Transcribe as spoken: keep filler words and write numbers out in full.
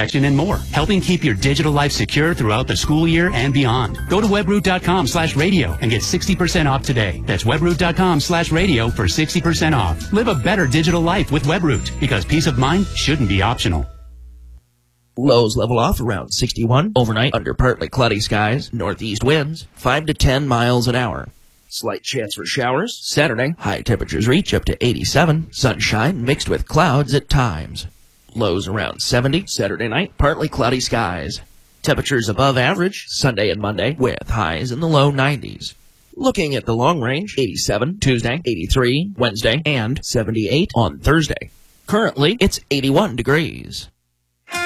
protection, and more, helping keep your digital life secure throughout the school year and beyond. Go to webroot.com slash radio and get sixty percent off today. That's webroot.com slash radio for sixty percent off. Live a better digital life with Webroot, because peace of mind shouldn't be optional. Lows level off around sixty-one. Overnight, under partly cloudy skies. Northeast winds, five to ten miles an hour. Slight chance for showers. Saturday, high temperatures reach up to eighty-seven. Sunshine mixed with clouds at times. Lows around seventy. Saturday night, partly cloudy skies. Temperatures above average Sunday and Monday, with highs in the low nineties. Looking at the long range, eighty-seven Tuesday, eighty-three Wednesday, and seventy-eight on Thursday. Currently, it's eighty-one degrees.